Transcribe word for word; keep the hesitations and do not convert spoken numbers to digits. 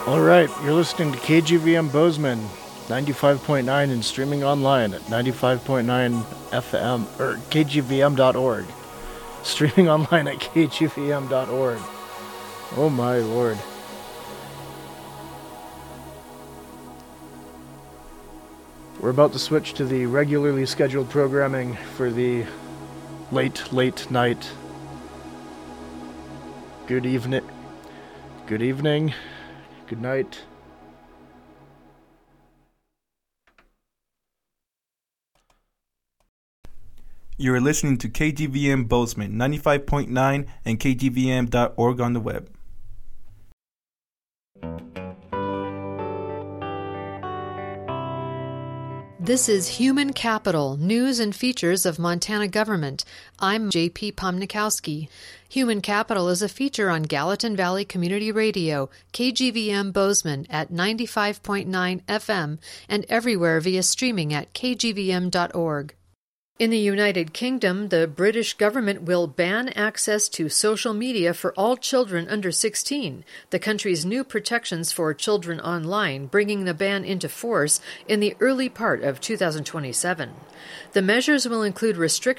All right, you're listening to K G V M Bozeman, ninety-five point nine, and streaming online at ninety-five point nine F M, or K G V M dot org. Streaming online at K G V M dot org. Oh my lord. We're about to switch to the regularly scheduled programming for the late, late night. Good evening. Good evening. Good night. You're listening to K G V M Bozeman, ninety-five point nine, and K G V M dot org on the web. This is Human Capital, News and Features of Montana Government. I'm J P Pomnikowski. Human Capital is a feature on Gallatin Valley Community Radio, K G V M Bozeman at ninety-five point nine F M, and everywhere via streaming at K G V M dot org. In the United Kingdom, the British government will ban access to social media for all children under sixteen, the country's new protections for children online, bringing the ban into force in the early part of two thousand twenty-seven. The measures will include restrictions